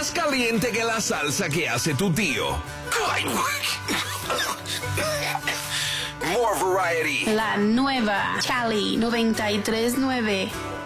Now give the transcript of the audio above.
más caliente que la salsa que hace tu tío. More variety. La nueva Cali 93.9.